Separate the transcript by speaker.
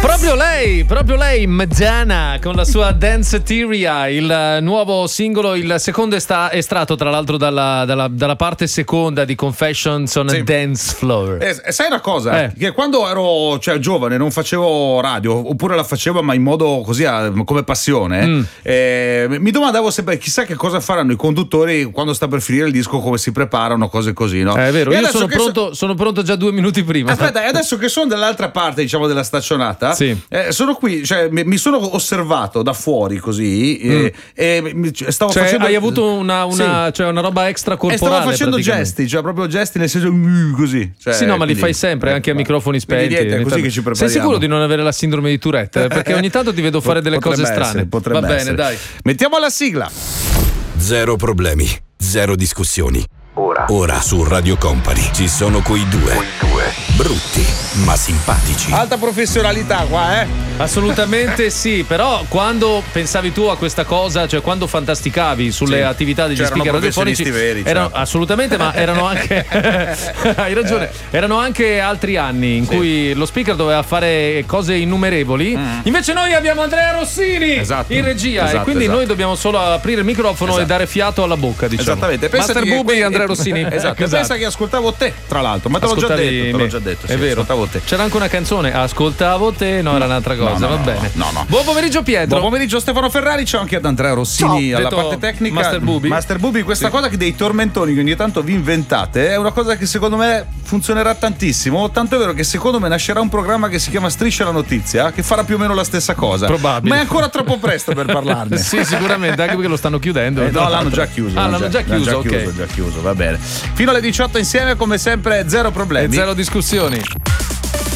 Speaker 1: Proprio lei, Madonna, con la sua Danceteria, il nuovo singolo, il secondo estratto tra l'altro dalla parte seconda di Confessions on a Dance Floor.
Speaker 2: Sai una cosa? Che quando ero giovane non facevo radio, oppure la facevo ma in modo così come passione, mi domandavo sempre chissà che cosa faranno i conduttori quando sta per finire il disco, come si preparano, cose così, no?
Speaker 1: È vero, io sono pronto già 2 minuti prima.
Speaker 2: Aspetta, e adesso che sono dall'altra parte, diciamo, della staccionata, sono qui, mi sono osservato da fuori così e stavo facendo.
Speaker 1: Hai avuto una roba extracorporale.
Speaker 2: E stavo facendo gesti, proprio gesti nel senso così.
Speaker 1: Sì, no, ma li fai sempre anche a microfoni spenti.
Speaker 2: È così che ci prepariamo.
Speaker 1: Sei sicuro di non avere la sindrome di Tourette? Perché ogni tanto ti vedo fare delle cose strane.
Speaker 2: Va bene, dai. Mettiamo la sigla.
Speaker 3: Zero problemi, zero discussioni. Ora su Radio Company ci sono quei due brutti ma simpatici.
Speaker 2: Alta professionalità qua,
Speaker 1: Assolutamente sì, però quando pensavi tu a questa cosa, cioè quando fantasticavi sulle attività degli speaker radiofonici
Speaker 2: veri,
Speaker 1: erano assolutamente, ma erano anche hai ragione, erano anche altri anni in cui lo speaker doveva fare cose innumerevoli. Invece noi abbiamo Andrea Rossini in regia e quindi noi dobbiamo solo aprire il microfono e dare fiato alla bocca, diciamo.
Speaker 2: Esattamente.
Speaker 1: Master Bubi e Andrea Rossini.
Speaker 2: Esatto. Pensa che ascoltavo te, tra l'altro, ma te l'ho già detto.
Speaker 1: È vero.
Speaker 2: Te.
Speaker 1: C'era anche una canzone, ascoltavo te, no, era un'altra cosa, va bene.
Speaker 2: No.
Speaker 1: Buon pomeriggio Pietro.
Speaker 2: Buon pomeriggio Stefano Ferrari, c'è anche ad Andrea Rossini alla parte tecnica. Master Bubi, questa cosa che dei tormentoni che ogni tanto vi inventate è una cosa che secondo me funzionerà tantissimo, tanto è vero che secondo me nascerà un programma che si chiama Striscia la Notizia, che farà più o meno la stessa cosa.
Speaker 1: Probabile.
Speaker 2: Ma è ancora troppo presto per parlarne.
Speaker 1: Sì, sicuramente, anche perché lo stanno chiudendo.
Speaker 2: No, l'hanno già chiuso.
Speaker 1: L'hanno già chiuso,
Speaker 2: va bene. Fino alle 18 insieme, come sempre, zero problemi.
Speaker 1: E zero discussioni.